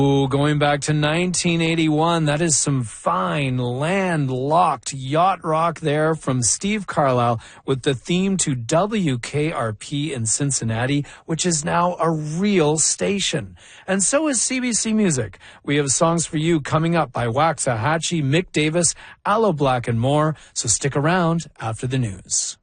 Ooh, going back to 1981, that is some fine landlocked yacht rock there from Steve Carlisle with the theme to WKRP in Cincinnati, which is now a real station. And so is CBC Music. We have songs for you coming up by Waxahachie, Mick Davis, Aloe Black, and more. So stick around after the news.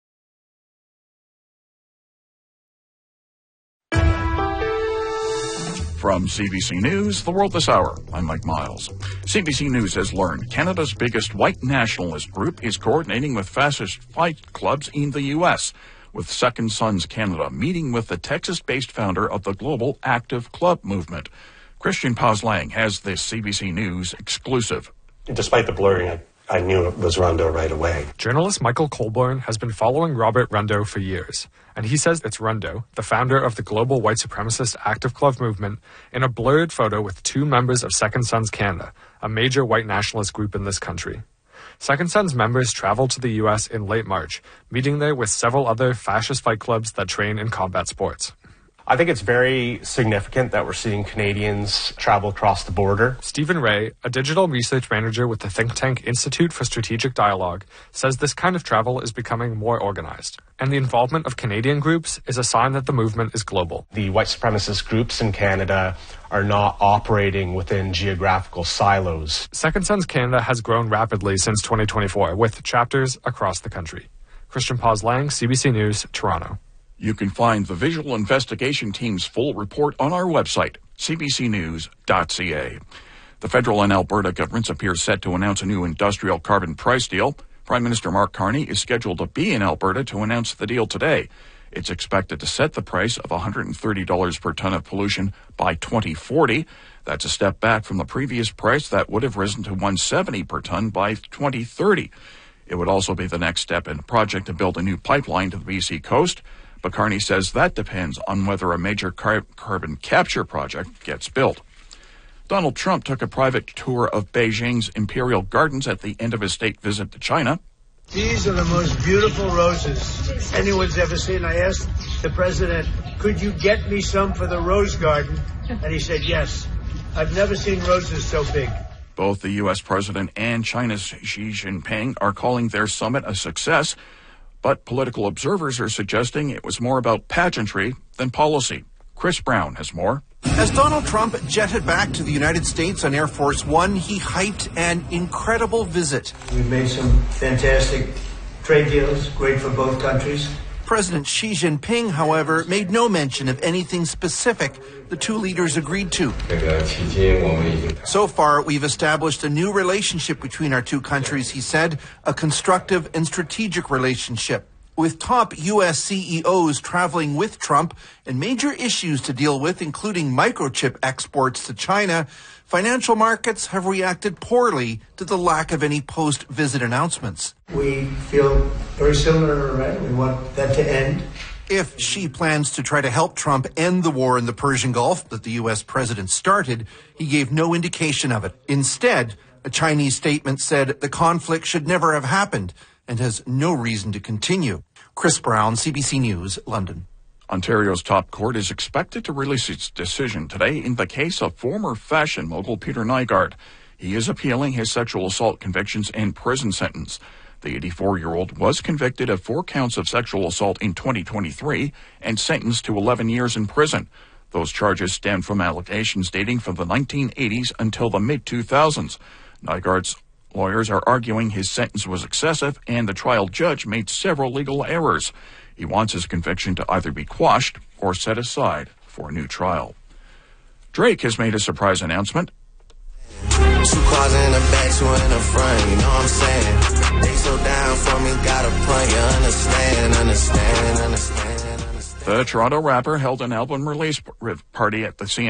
From CBC News, The World This Hour, I'm Mike Miles. CBC News has learned Canada's biggest white nationalist group is coordinating with fascist fight clubs in the U.S., with Second Sons Canada meeting with the Texas-based founder of the global Active Club movement. Christian Paz-Lang has this CBC News exclusive. Despite the blurring, I knew it was Rondeau right away. Journalist Michael Colborn has been following Robert Rondeau for years, and he says it's Rondeau, the founder of the global white supremacist Active Club movement, in a blurred photo with two members of Second Sons Canada, a major white nationalist group in this country. Second Sons members traveled to the U.S. in late March, meeting there with several other fascist fight clubs that train in combat sports. I think it's very significant that we're seeing Canadians travel across the border. Stephen Ray, a digital research manager with the think tank Institute for Strategic Dialogue, says this kind of travel is becoming more organized, and the involvement of Canadian groups is a sign that the movement is global. The white supremacist groups in Canada are not operating within geographical silos. Second Sons Canada has grown rapidly since 2024, with chapters across the country. Christian Paz-Lang, CBC News, Toronto. You can find the Visual Investigation Team's full report on our website, cbcnews.ca. The federal and Alberta governments appear set to announce a new industrial carbon price deal. Prime Minister Mark Carney is scheduled to be in Alberta to announce the deal today. It's expected to set the price of $130 per ton of pollution by 2040. That's a step back from the previous price that would have risen to $170 per ton by 2030. It would also be the next step in a project to build a new pipeline to the BC coast. But Carney says that depends on whether a major carbon capture project gets built. Donald Trump took a private tour of Beijing's Imperial Gardens at the end of his state visit to China. These are the most beautiful roses anyone's ever seen. I asked the president, could you get me some for the rose garden? And he said, yes. I've never seen roses so big. Both the U.S. president and China's Xi Jinping are calling their summit a success, but political observers are suggesting it was more about pageantry than policy. Chris Brown has more. As Donald Trump jetted back to the United States on Air Force One, he hyped an incredible visit. We've made some fantastic trade deals, great for both countries. President Xi Jinping, however, made no mention of anything specific the two leaders agreed to. So far, we've established a new relationship between our two countries, he said, a constructive and strategic relationship. With top U.S. CEOs traveling with Trump and major issues to deal with, including microchip exports to China, financial markets have reacted poorly to the lack of any post-visit announcements. We feel very similar, right? We want that to end. If Xi plans to try to help Trump end the war in the Persian Gulf that the U.S. president started, he gave no indication of it. Instead, a Chinese statement said the conflict should never have happened and has no reason to continue. Chris Brown, CBC News, London. Ontario's top court is expected to release its decision today in the case of former fashion mogul Peter Nygard. He is appealing his sexual assault convictions and prison sentence. The 84-year-old was convicted of 4 counts of sexual assault in 2023 and sentenced to 11 years in prison. Those charges stem from allegations dating from the 1980s until the mid-2000s. Nygard's lawyers are arguing his sentence was excessive and the trial judge made several legal errors. He wants his conviction to either be quashed or set aside for a new trial. Drake has made a surprise announcement. 2 cars in the back, 2 in the front, you know what I'm saying? They so down for me, got a point, you understand. The Toronto rapper held an album release party at the